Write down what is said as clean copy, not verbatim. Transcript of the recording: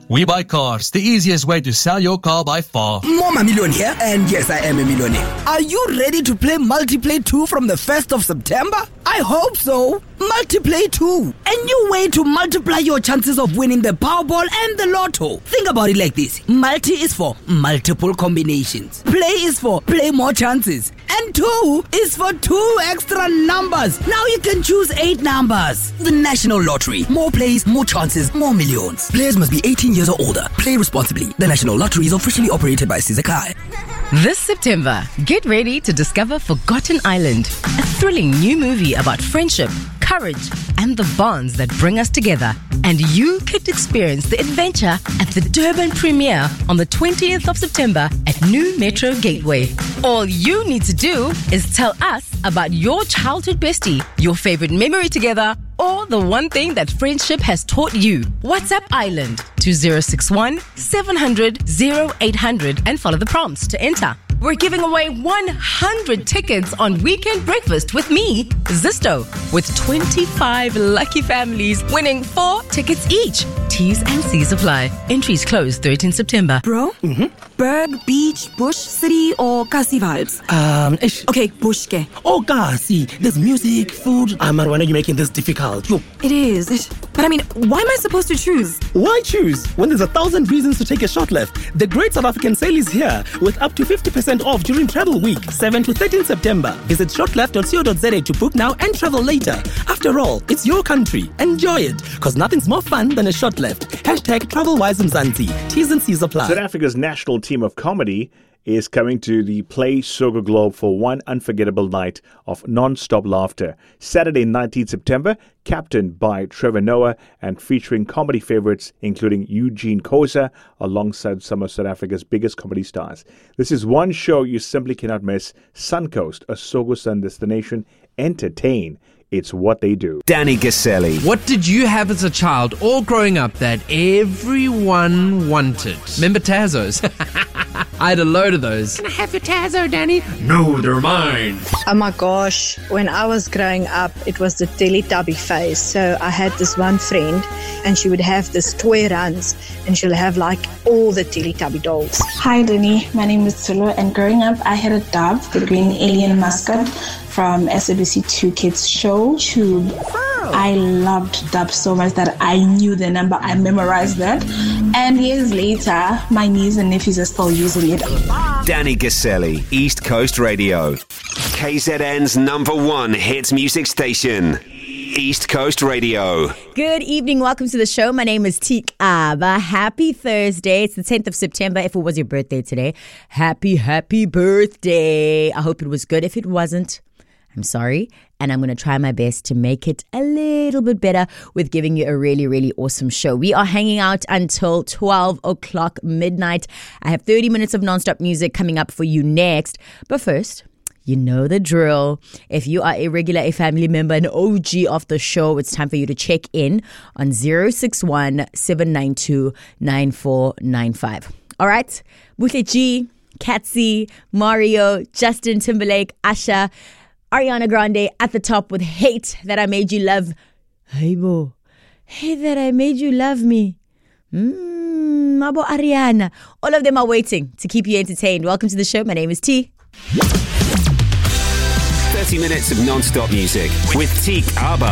We Buy Cars, the easiest way to sell your car by far. Mama Million here, and yes, I am a millionaire. Are you ready to play Multiplay 2 from the 1st of September? I hope so. Multiplay 2, a new way to multiply your chances of winning the Powerball and the Lotto. Think about it like this. Multi is for multiple combinations. Play is for play more chances. And 2 is for 2 extra numbers. Now you can choose 8 numbers. The National Lottery. More plays, more chances, more millions. Players must be 18 years or older. Play responsibly. The National Lottery is officially operated by Sizakai. This September, get ready to discover Forgotten Island, a thrilling new movie about friendship, courage, and the bonds that bring us together. And you could experience the adventure at the Durban premiere on the 20th of September at New Metro Gateway. All you need to do is tell us about your childhood bestie, your favorite memory together, or the one thing that friendship has taught you. WhatsApp Island to 061 700 0800 and follow the prompts to enter. We're giving away 100 tickets on Weekend Breakfast with me, Zisto, with 25 lucky families winning 4 tickets each. T's and C's apply. Entries close 13 September. Bro? Berg, beach, bush, city, or Kasi vibes? Okay, bush ke. Oh, Kasi, there's music, food. Amar, why are you making this difficult? Yo. It is. But I mean, why am I supposed to choose? Why choose when there's 1,000 reasons to take a short left? The Great South African Sale is here with up to 50% off during Travel Week, 7 to 13 September. Visit shortleft.co.za to book now and travel later. After all, it's your country. Enjoy it, because nothing's more fun than a short left. Hashtag TravelWise Mzansi. T's and C's apply. South Africa's national team of comedy is coming to the Play Sogo Globe for one unforgettable night of non-stop laughter. Saturday, 19th September, captained by Trevor Noah and featuring comedy favorites including Eugene Koza alongside some of South Africa's biggest comedy stars. This is one show you simply cannot miss. Suncoast, a Sogo Sun destination. Entertain. It's what they do. Danny Gaselli. What did you have as a child or growing up that everyone wanted? Remember Tazos? I had a load of those. Can I have your Tazo, Danny? No, they're mine. Oh my gosh, when I was growing up, it was the Teletubby phase. So I had this one friend and she would have this toy runs and she'll have like all the Teletubby dolls. Hi Danny, my name is Zulu, and growing up I had a dove, the green alien mascot from SABC2 Kids show, Tube. I loved dub so much that I knew the number, I memorized that. And years later, my niece and nephews are still using it. Danny Gaselli, East Coast Radio. KZN's #1 hits music station. East Coast Radio. Good evening. Welcome to the show. My name is Teek Aba. Happy Thursday. It's the 10th of September. If it was your birthday today, happy birthday. I hope it was good. If it wasn't, I'm sorry, and I'm going to try my best to make it a little bit better with giving you a really, really awesome show. We are hanging out until 12 o'clock midnight. I have 30 minutes of nonstop music coming up for you next. But first, you know the drill. If you are a regular, a family member, an OG of the show, it's time for you to check in on 061 792 9495. All right? Buhle G, Katsy, Mario, Justin Timberlake, Asha, Ariana Grande at the top with Hate That I Made You Love. Hey, bo. Hate That I Made You Love Me. Mabo Ariana. All of them are waiting to keep you entertained. Welcome to the show. My name is T. 30 minutes of non-stop music with Teek Aba.